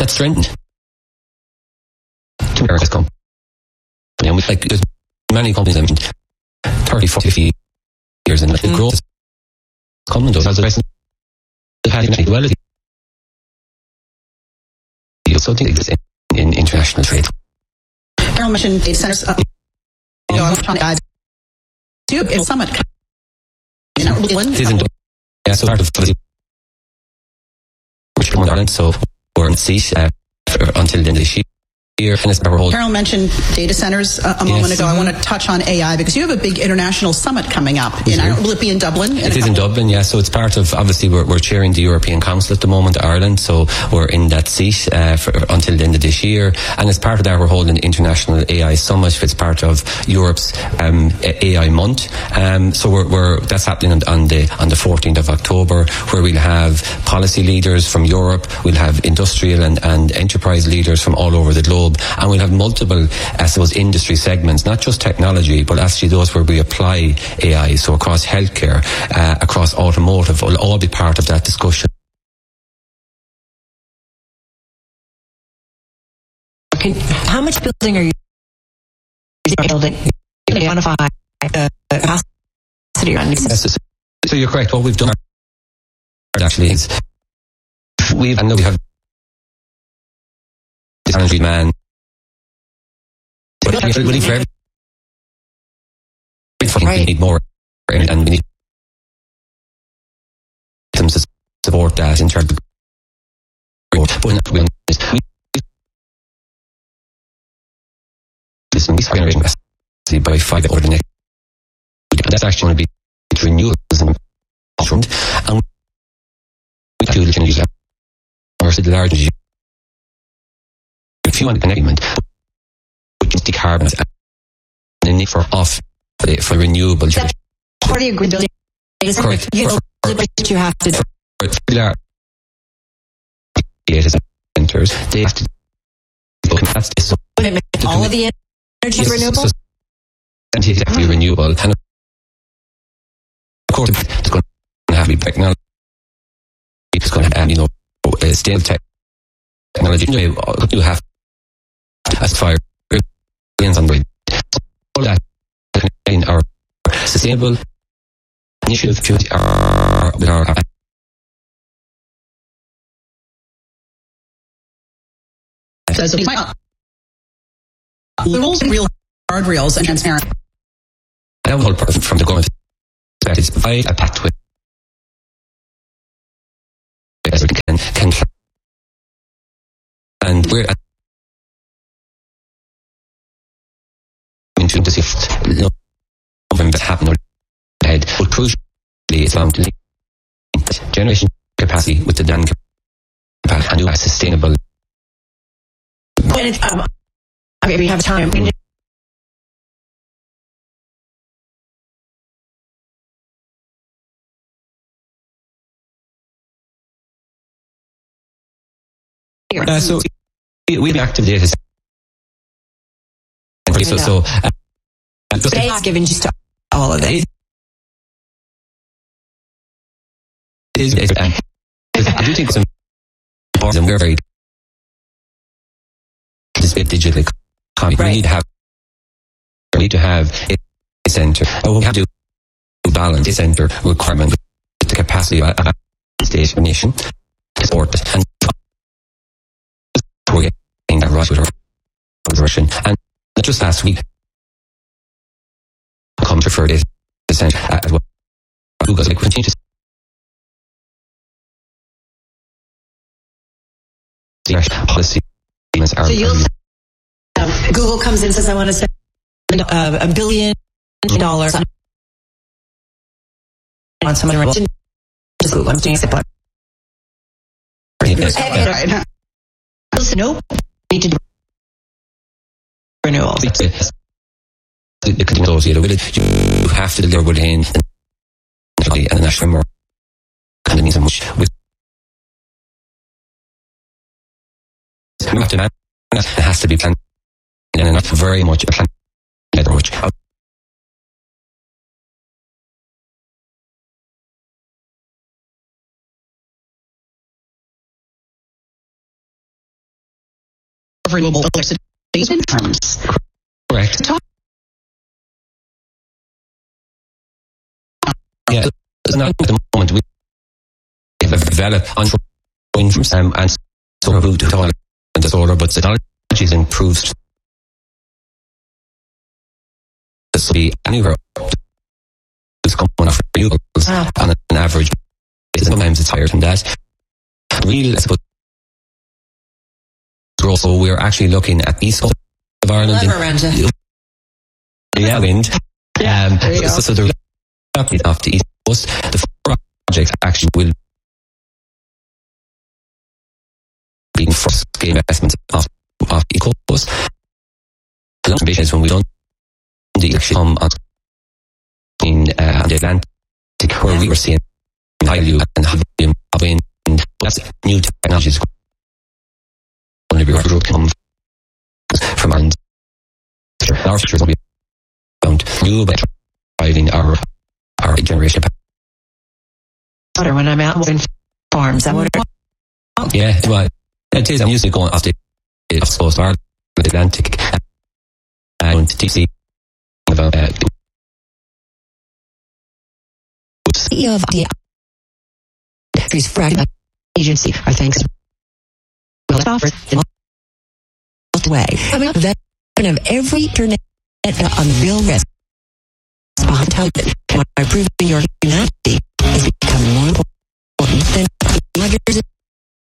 that's strengthened. To America's company. And we, like, there's many companies I mentioned, 30, 40, 50 years, and the growth is coming to us as a person. Well, you also think this in international trade. Carol mentioned data centers. Electronic guides. Do a summit. It isn't. Yeah, so part of which Ireland, so we're in seat until the end of this year. Carol mentioned data centers a moment ago. I want to touch on AI because you have a big international summit coming up. Will it be in Dublin? It is in Dublin, yeah. So it's part of, obviously, we're chairing the European Council at the moment, Ireland. So we're in that seat until the end of this year. And as part of that, we're holding the International AI Summit. It's part of Europe's AI Month. So that's happening on the 14th of October, where we'll have policy leaders from Europe. We'll have industrial and enterprise leaders from all over the globe. And we'll have multiple, I suppose, industry segments, not just technology, but actually those where we apply AI. So across healthcare, across automotive, will all be part of that discussion. How much building are you building? Quantify the capacity around this? So you're correct. What we've done actually is I know we have this energy man. But really for everything, we need more, and we need them to support that in terms of growth. But listen, we generation capacity by 5 over the next. That's actually going to be renewables and we do the energy or the large if you want an agreement. Decarbonize and the need for renewable generation. Part of your green building is correct. You have to for data centers. They have to look at this. All of the energy renewable. And exactly renewable, and of course it's going to have to be technology. It's going to have stable technology. You have as fire. On the all that in our sustainable initiative with our real guardrails and transparent. That whole part from the government that is provide a pathway can and we're into the shift that happen ahead, but crucially it's about generation capacity with the dam capacity and do a sustainable. When we have time. So we've activated. So it's given just all of it. I do think it's important, and we're very this bit digital economy. Right. We need to have a centre. We have to balance a centre requirement with the capacity of a state nation to support it. And we're getting that right with our Russian. And just last week, come to refer this centre as well. Google's like continue to policy. So Google comes in and says, I want to spend $1 billion on someone to Google. I'm doing it. Nope. Need to do renewals. You have to deliver within and the national framework. And it means much with it has to be planned and not very much a planned approach. of renewable electricity wind farms. Correct. Yeah, it's not at the moment. We have developed onshore wind farms and solar and the solar, but the technology is improved. This will be anywhere it's coming off renewables on an average basis. Sometimes it's higher than that. Real, I suppose, growth. So we're actually looking at the east coast of Ireland. Yeah, wind. So they're off the east coast. The project actually will be in first scale investments off the east coast. The long ambition is when we don't actually come on the Atlantic, where we were seeing high value and high volume of wind. That's new technologies going to be come from Ireland. Our futures will be around renewable driving our generation. When I'm out in farms, I wonder. Yeah, well, it is. I'm usually going off the coast of Ireland, the Atlantic, and deep sea. CEO of the Fracking Agency, our thanks will offer the way. Of every internet on the real risk behind how by proving your humanity is becoming more important than